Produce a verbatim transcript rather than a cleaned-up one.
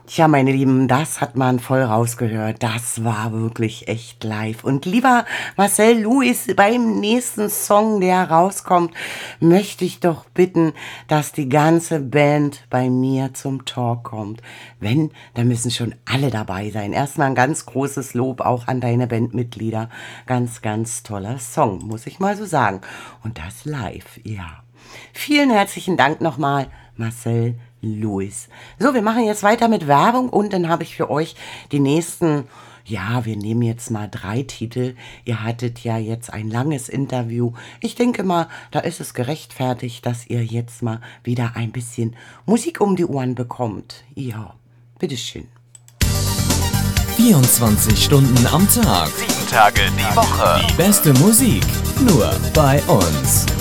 Tja, meine Lieben, das hat man voll rausgehört. Das war wirklich echt live. Und lieber Marcel Lewis, beim nächsten Song, der rauskommt, möchte ich doch bitten, dass die ganze Band bei mir zum Talk kommt. Wenn, dann müssen schon alle dabei sein. Erstmal ein ganz großes Lob auch an deine Bandmitglieder. Ganz, ganz toller Song, muss ich mal so sagen. Und das live, ja. Vielen herzlichen Dank nochmal, Marcel Lewis. So, wir machen jetzt weiter mit Werbung und dann habe ich für euch die nächsten, ja, wir nehmen jetzt mal drei Titel. Ihr hattet ja jetzt ein langes Interview. Ich denke mal, da ist es gerechtfertigt, dass ihr jetzt mal wieder ein bisschen Musik um die Ohren bekommt. Ja, bitteschön. vierundzwanzig Stunden am Tag. Sieben Tage die Woche. Die beste Musik nur bei uns.